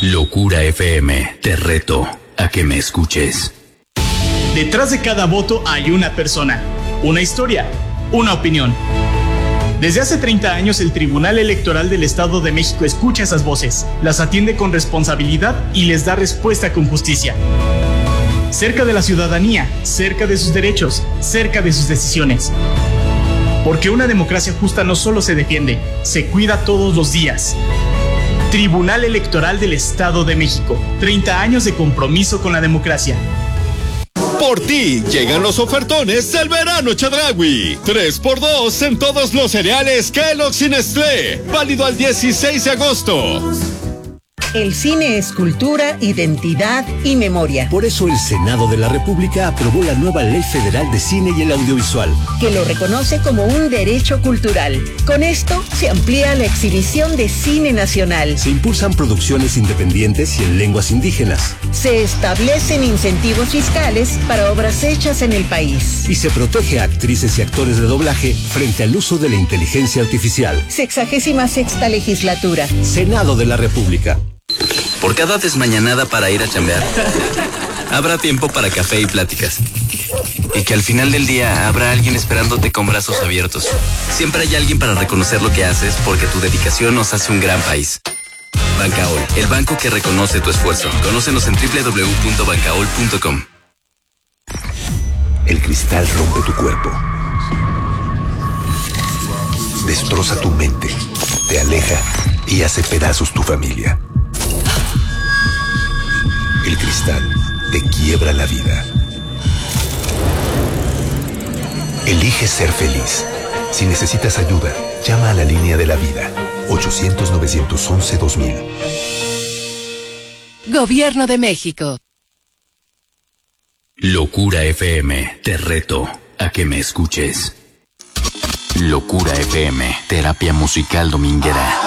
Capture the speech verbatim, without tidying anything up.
Locura F M, te reto a que me escuches. Detrás de cada voto hay una persona, una historia, una opinión. Desde hace treinta años el Tribunal Electoral del Estado de México escucha esas voces, las atiende con responsabilidad y les da respuesta con justicia. Cerca de la ciudadanía, cerca de sus derechos, cerca de sus decisiones. Porque una democracia justa no solo se defiende, se cuida todos los días. Tribunal Electoral del Estado de México, treinta años de compromiso con la democracia. Por ti llegan los ofertones del verano Chedraui. tres por dos en todos los cereales Kellogg's y Nestlé. Válido al dieciséis de agosto. El cine es cultura, identidad y memoria. Por eso el Senado de la República aprobó la nueva Ley Federal de Cine y el Audiovisual, que lo reconoce como un derecho cultural. Con esto se amplía la exhibición de cine nacional. Se impulsan producciones independientes y en lenguas indígenas. Se establecen incentivos fiscales para obras hechas en el país. Y se protege a actrices y actores de doblaje frente al uso de la inteligencia artificial. Sexagésima sexta legislatura. Senado de la República. Por cada desmañanada para ir a chambear, habrá tiempo para café y pláticas. Y que al final del día habrá alguien esperándote con brazos abiertos. Siempre hay alguien para reconocer lo que haces porque tu dedicación nos hace un gran país. Bancaol, el banco que reconoce tu esfuerzo. Conócenos en doble u doble u doble u punto bancaol punto com. El cristal rompe tu cuerpo. Destroza tu mente. Te aleja y hace pedazos tu familia. El cristal te quiebra la vida. Elige ser feliz. Si necesitas ayuda, llama a la línea de la vida. ochocientos, novecientos once, dos mil. Gobierno de México. Locura F M, te reto a que me escuches. Locura F M, terapia musical dominguera.